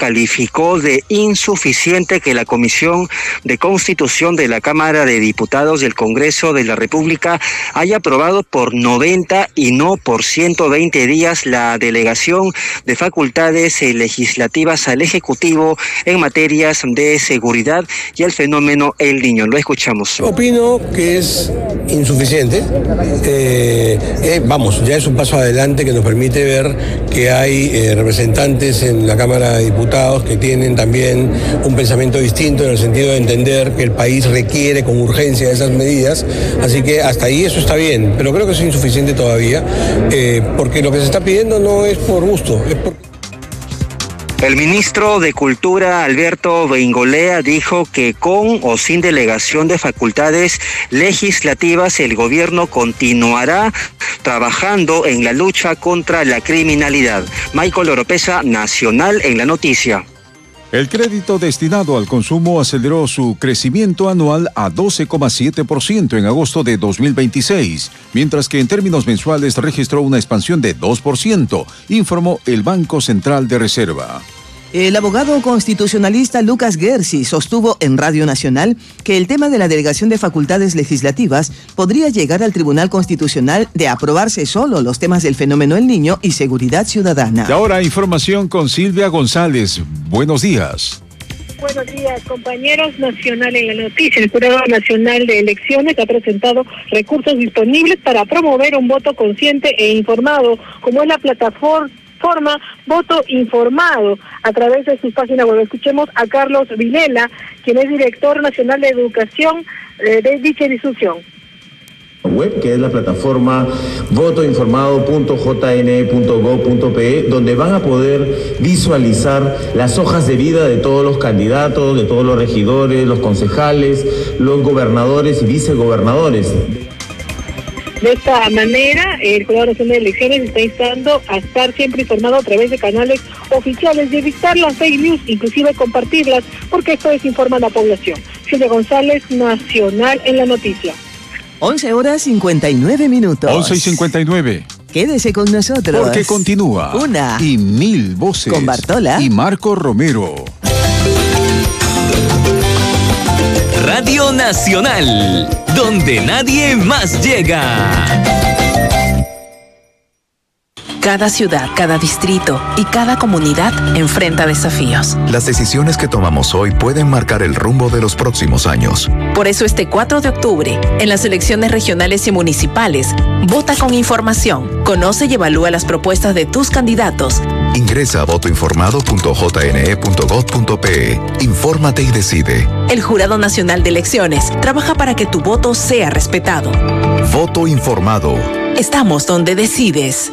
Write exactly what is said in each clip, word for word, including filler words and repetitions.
calificó de insuficiente que la Comisión de Constitución de la Cámara de Diputados del Congreso de la República haya aprobado por noventa y no por ciento veinte días la delegación de facultades legislativas al Ejecutivo en materias de seguridad y el fenómeno El Niño. Lo escuchamos. Opino que es insuficiente. Eh, eh, vamos, ya es un paso adelante que nos permite ver que hay eh, representantes en la Cámara de Diputados que tienen también un pensamiento distinto en el sentido de entender que el país requiere con urgencia esas medidas. Así que hasta ahí eso está bien, pero creo que es insuficiente todavía, eh, porque lo que se está pidiendo no es por gusto, es por... El ministro de Cultura, Alberto Beingolea, dijo que con o sin delegación de facultades legislativas, el gobierno continuará trabajando en la lucha contra la criminalidad. Michael Oropesa, Nacional en la Noticia. El crédito destinado al consumo aceleró su crecimiento anual a doce coma siete por ciento en agosto de dos mil veintiséis, mientras que en términos mensuales registró una expansión de dos por ciento, informó el Banco Central de Reserva. El abogado constitucionalista Lucas Gersi sostuvo en Radio Nacional que el tema de la delegación de facultades legislativas podría llegar al Tribunal Constitucional de aprobarse solo los temas del fenómeno El Niño y seguridad ciudadana. Y ahora información con Silvia González. Buenos días. Buenos días, compañeros. Nacional en la Noticia. El Jurado Nacional de Elecciones ha presentado recursos disponibles para promover un voto consciente e informado, como es la plataforma forma Voto Informado a través de sus páginas web. Escuchemos a Carlos Vilela, quien es director nacional de educación eh, de dicha institución. Web, que es la plataforma voto informado punto j n e punto gob punto p e, donde van a poder visualizar las hojas de vida de todos los candidatos, de todos los regidores, los concejales, los gobernadores y vicegobernadores. De esta manera, el Jurado Nacional de Elecciones está instando a estar siempre informado a través de canales oficiales y evitar las fake news, inclusive compartirlas, porque esto desinforma a la población. Silvia González, Nacional en la Noticia. once horas cincuenta y nueve minutos. once y cincuenta y nueve. Quédese con nosotros. Porque continúa. Una. Y mil voces. Con Bartola. Y Marco Romero. Radio Nacional, donde nadie más llega. Cada ciudad, cada distrito y cada comunidad enfrenta desafíos. Las decisiones que tomamos hoy pueden marcar el rumbo de los próximos años. Por eso este cuatro de octubre, en las elecciones regionales y municipales, vota con información, conoce y evalúa las propuestas de tus candidatos. Ingresa a voto informado punto j n e punto gob punto p e. Infórmate y decide. El Jurado Nacional de Elecciones trabaja para que tu voto sea respetado. Voto informado. Estamos donde decides.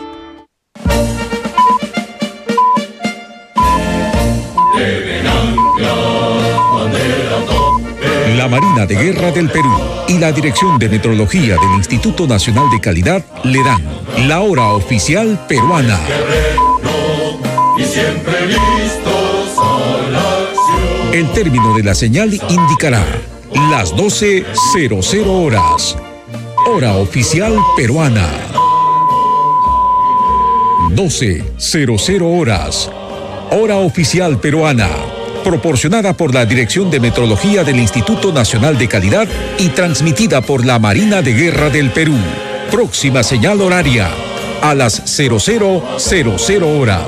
La Marina de Guerra del Perú y la Dirección de Metrología del Instituto Nacional de Calidad le dan la hora oficial peruana. El término de la señal indicará las doce cero cero horas. Hora oficial peruana. doce cero cero horas. Hora oficial peruana. Proporcionada por la Dirección de Metrología del Instituto Nacional de Calidad y transmitida por la Marina de Guerra del Perú. Próxima señal horaria a las cero cero cero cero horas.